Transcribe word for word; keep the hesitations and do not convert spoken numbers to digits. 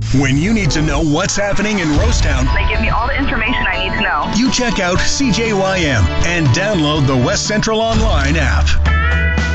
When you need to know what's happening in Rosetown, They give me all the information I need to know. you check out C J Y M and download the West Central Online app.